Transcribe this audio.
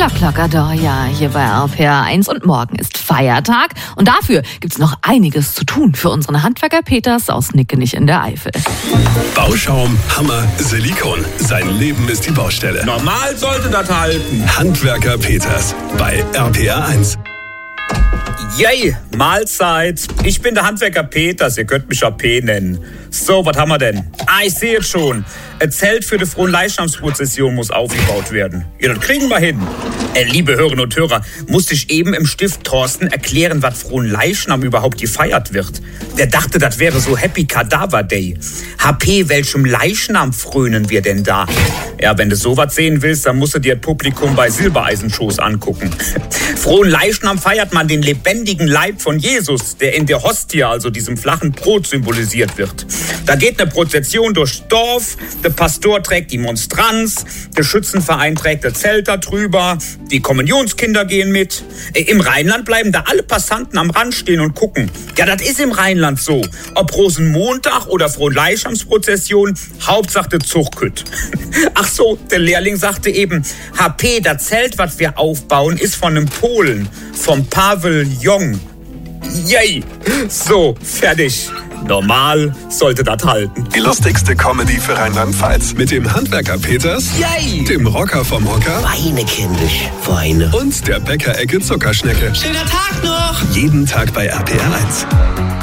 Glock, hier bei RPR1 und morgen ist Feiertag und dafür gibt's noch einiges zu tun für unseren Handwerker Peters aus Nickenich in der Eifel. Bauschaum, Hammer, Silikon. Sein Leben ist die Baustelle. Normal sollte das halten. Handwerker Peters bei RPR1. Yay, Mahlzeit. Ich bin der Handwerker Peters, ihr könnt mich AP nennen. So, was haben wir denn? Ich sehe es schon. Ein Zelt für die Fronleichnamsprozession muss aufgebaut werden. Ja, das kriegen wir hin. Liebe Hörerinnen und Hörer, musste ich eben im Stift Thorsten erklären, was Fronleichnam überhaupt gefeiert wird. Der dachte, das wäre so Happy Cadaver Day. HP, welchem Leichnam frönen wir denn da? Ja, wenn du sowas sehen willst, dann musst du dir das Publikum bei Silbereisenshows angucken. Fronleichnam feiert man den lebendigen Leib von Jesus, der in der Hostie, also diesem flachen Brot, symbolisiert wird. Da geht eine Prozession durchs Dorf, der Pastor trägt die Monstranz, der Schützenverein trägt das Zelt da drüber, die Kommunionskinder gehen mit. Im Rheinland bleiben da alle Passanten am Rand stehen und gucken. Ja, das ist im Rheinland so. Ob Rosenmontag oder Fronleichnamsprozession, Hauptsache der Zuchtkütt. Ach so, der Lehrling sagte eben, HP, das Zelt, was wir aufbauen, ist von einem Polen, vom Pavel Jong. Yay! So, fertig. Normal sollte das halten. Die lustigste Comedy für Rheinland-Pfalz. Mit dem Handwerker Peters, Yay! Dem Rocker vom Hocker Weine, kindisch, Weine. und der Bäckerecke Zuckerschnecke. Schöner Tag noch! Jeden Tag bei RPR1.